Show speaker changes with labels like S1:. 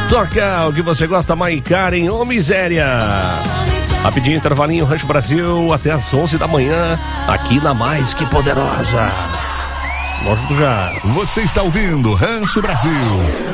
S1: Toca o que você gosta, Maicaren ou Miséria. Rapidinho, intervalinho, Rancho Brasil, até às 11 da manhã, aqui na Mais Que Poderosa. Nós já.
S2: Você está ouvindo Rancho Brasil.